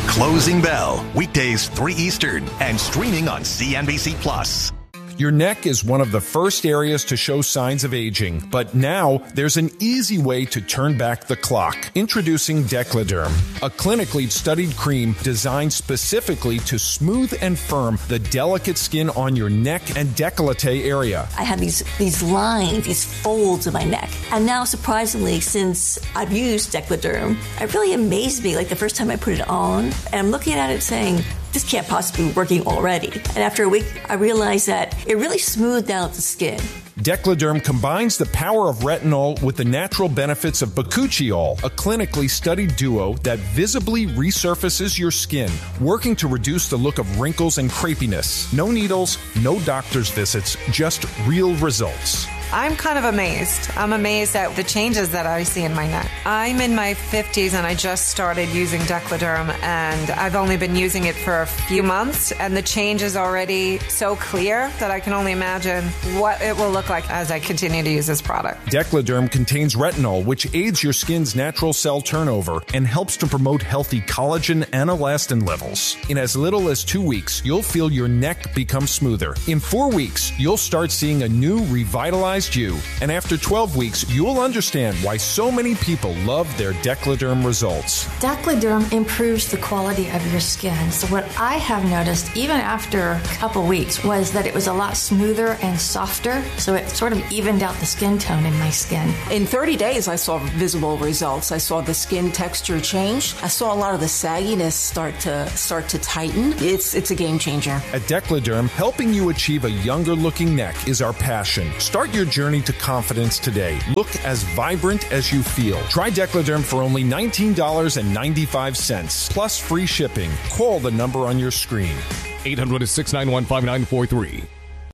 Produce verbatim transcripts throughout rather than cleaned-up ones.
Closing Bell, weekdays three Eastern, and streaming on C N B C Plus. Your neck is one of the first areas to show signs of aging, but now there's an easy way to turn back the clock. Introducing Decladerm, a clinically studied cream designed specifically to smooth and firm the delicate skin on your neck and décolleté area. I have these these lines, these folds in my neck. And now, surprisingly, since I've used Decladerm, it really amazed me. Like the first time I put it on, and I'm looking at it saying, this can't possibly be working already. And after a week, I realized that it really smoothed out the skin. Decladerm combines the power of retinol with the natural benefits of bakuchiol, a clinically studied duo that visibly resurfaces your skin, working to reduce the look of wrinkles and crepiness. No needles, no doctor's visits, just real results. I'm kind of amazed. I'm amazed at the changes that I see in my neck. I'm in my fifties and I just started using Decladerm, and I've only been using it for a few months, and the change is already so clear that I can only imagine what it will look like as I continue to use this product. Decladerm contains retinol, which aids your skin's natural cell turnover and helps to promote healthy collagen and elastin levels. In as little as two weeks, you'll feel your neck become smoother. In four weeks, you'll start seeing a new revitalized you. And after twelve weeks, you'll understand why so many people love their Decladerm results. Decladerm improves the quality of your skin. So what I have noticed, even after a couple weeks, was that it was a lot smoother and softer. So it sort of evened out the skin tone in my skin. In thirty days, I saw visible results. I saw the skin texture change. I saw a lot of the sagginess start to start to tighten. It's it's a game changer. At Decladerm, helping you achieve a younger looking neck is our passion. Start your journey to confidence today. Look as vibrant as you feel. Try Decladerm for only nineteen dollars and ninety-five cents, plus free shipping. Call the number on your screen. eight hundred, six nine one, five nine four three.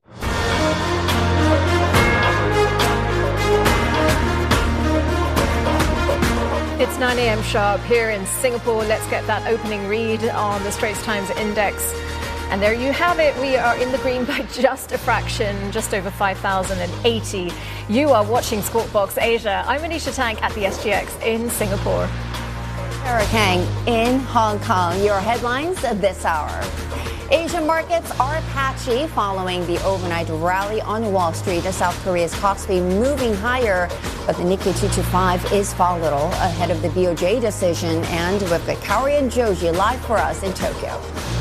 It's nine a.m. sharp here in Singapore. Let's get that opening read on the Straits Times Index. And there you have it. We are in the green by just a fraction, just over five thousand eighty. You are watching Squawk Box Asia. I'm Anisha Tang at the S G X in Singapore. Sarah Kang in Hong Kong. Your headlines this hour. Asian markets are patchy following the overnight rally on Wall Street as South Korea's Kospi moving higher, but the Nikkei two twenty-five is volatile ahead of the B O J decision. And with Victoria Joji live for us in Tokyo.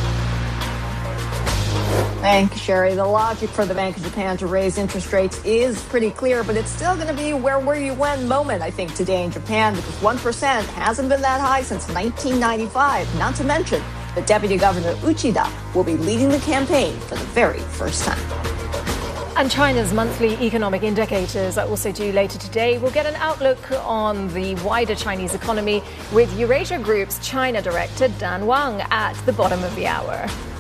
Thank you, Sherry. The logic for the Bank of Japan to raise interest rates is pretty clear, but it's still going to be where were you when moment, I think, today in Japan, because one percent hasn't been that high since nineteen ninety-five. Not to mention, the Deputy Governor Uchida will be leading the campaign for the very first time. And China's monthly economic indicators are also due later today. We'll get an outlook on the wider Chinese economy with Eurasia Group's China Director Dan Wang at the bottom of the hour.